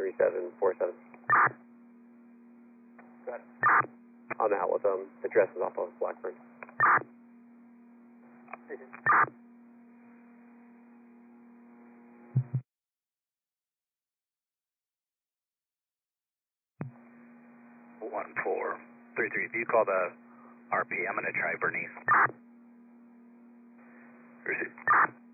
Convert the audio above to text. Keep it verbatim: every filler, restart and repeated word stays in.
three seven four seven. Go ahead. On the outlet, um, address is off of Blackburn. One four three three. If you call the R P, I'm gonna try Bernice. Receive.